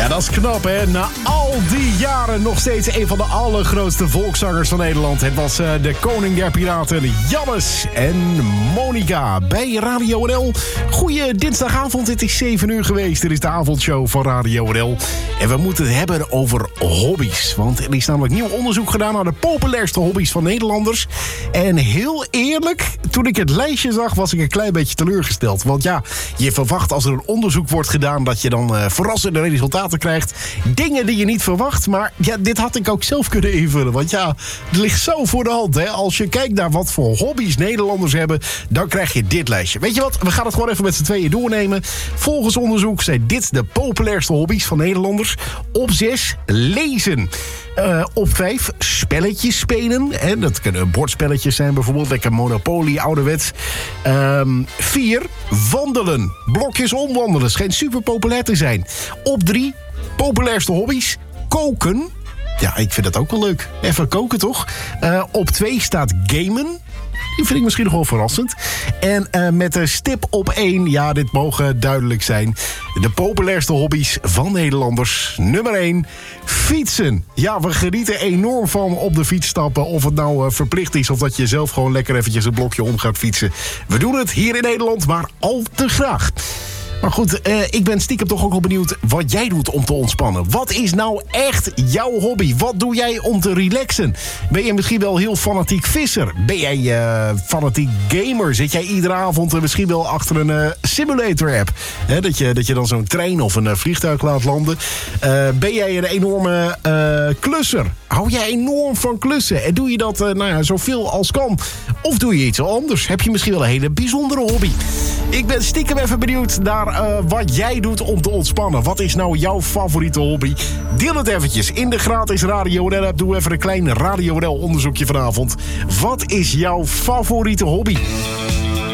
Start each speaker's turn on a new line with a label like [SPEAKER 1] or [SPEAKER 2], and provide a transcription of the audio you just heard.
[SPEAKER 1] Ja, dat is knap, hè? Na al die jaren nog steeds een van de allergrootste volkszangers van Nederland. Het was de koning der piraten, Jannes en Monica bij Radio NL. Goeie dinsdagavond, het is 7 uur geweest. Dit is de avondshow van Radio NL. En we moeten het hebben over hobby's. Want er is namelijk nieuw onderzoek gedaan naar de populairste hobby's van Nederlanders. En heel eerlijk, toen ik het lijstje zag, was ik een klein beetje teleurgesteld. Want ja, je verwacht als er een onderzoek wordt gedaan dat je dan verrassende resultaten krijgt. Dingen die je niet verwacht. Maar ja, dit had ik ook zelf kunnen invullen. Want ja, het ligt zo voor de hand. Hè? Als je kijkt naar wat voor hobby's Nederlanders hebben, dan krijg je dit lijstje. Weet je wat? We gaan het gewoon even met z'n tweeën doornemen. Volgens onderzoek zijn dit de populairste hobby's van Nederlanders. Op 6, lezen. Op 5, spelletjes spelen. Hè? Dat kunnen bordspelletjes zijn bijvoorbeeld. Lekker Monopoly, ouderwets. 4, wandelen. Blokjes omwandelen. Schijnt super populair te zijn. Op 3, populairste hobby's. Koken. Ja, ik vind dat ook wel leuk. Even koken, toch? Op 2 staat gamen. Die vind ik misschien nog wel verrassend. En met een stip op 1, ja, dit mogen duidelijk zijn. De populairste hobby's van Nederlanders. Nummer 1, fietsen. Ja, we genieten enorm van op de fiets stappen. Of het nou verplicht is of dat je zelf gewoon lekker eventjes een blokje om gaat fietsen. We doen het hier in Nederland, maar al te graag. Maar goed, ik ben stiekem toch ook wel benieuwd wat jij doet om te ontspannen. Wat is nou echt jouw hobby? Wat doe jij om te relaxen? Ben je misschien wel heel fanatiek visser? Ben jij fanatiek gamer? Zit jij iedere avond misschien wel achter een simulator-app? Dat je dan zo'n trein of een vliegtuig laat landen. Ben jij een enorme klusser? Hou jij enorm van klussen? En doe je dat zoveel als kan? Of doe je iets anders? Heb je misschien wel een hele bijzondere hobby? Ik ben stiekem even benieuwd naar wat jij doet om te ontspannen. Wat is nou jouw favoriete hobby? Deel het eventjes in de gratis Radio NL app. Doe even een klein Radio NL onderzoekje vanavond. Wat is jouw favoriete hobby?